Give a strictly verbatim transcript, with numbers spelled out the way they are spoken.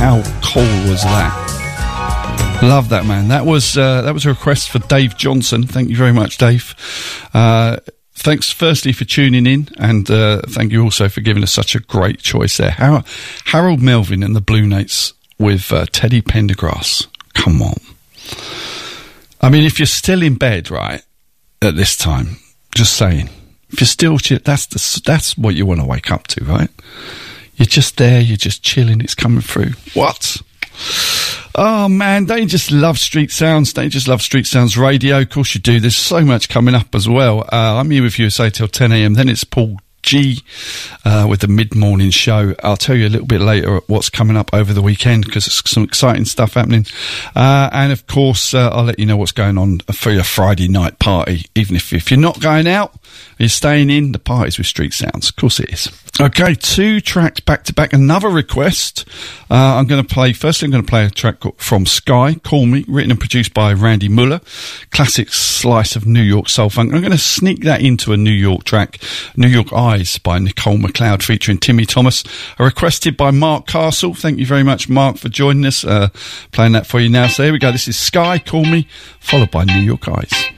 How cool was that? Love that, man. That was uh, that was a request for Dave Johnson. Thank you very much, Dave. Uh, thanks, firstly, for tuning in, and uh, thank you also for giving us such a great choice there. Har- Harold Melvin and the Blue Notes with uh, Teddy Pendergrass. Come on. I mean, if you're still in bed, right, at this time, just saying, if you're still, ch- that's the, that's what you want to wake up to, right? You're just there, you're just chilling, it's coming through. What? Oh, man, they just love Street Sounds. They just love Street Sounds Radio. Of course you do. There's so much coming up as well. Uh, I'm here with U S A till ten a.m. Then it's Paul G uh, with the mid-morning show. I'll tell you a little bit later what's coming up over the weekend because there's some exciting stuff happening. Uh, and, of course, uh, I'll let you know what's going on for your Friday night party. Even if, if you're not going out, you're staying in, the party's with Street Sounds. Of course it is. Okay, two tracks back-to-back. Another request. Uh, I'm going to play, firstly I'm going to play a track from Sky, Call Me, written and produced by Randy Muller. Classic slice of New York soul funk. I'm going to sneak that into a New York track, New York Eyes by Nicole McLeod featuring Timmy Thomas. Uh, requested by Mark Castle. Thank you very much, Mark, for joining us. Uh, playing that for you now. So here we go. This is Sky, Call Me, followed by New York Eyes.